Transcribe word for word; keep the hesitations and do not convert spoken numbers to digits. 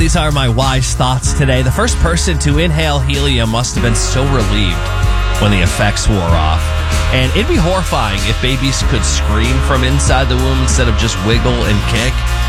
These are my wise thoughts today. The first person to inhale helium must have been so relieved when the effects wore off. And it'd be horrifying if babies could scream from inside the womb instead of just wiggle and kick.